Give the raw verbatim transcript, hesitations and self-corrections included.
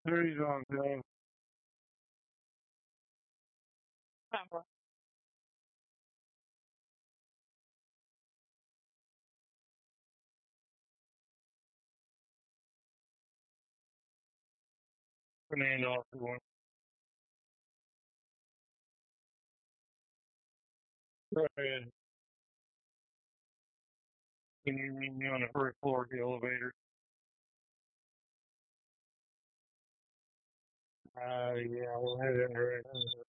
Thirty's on film. Command officer one. Right ahead. Can you meet me on the first floor of the elevator? Uh, yeah, we'll head in right.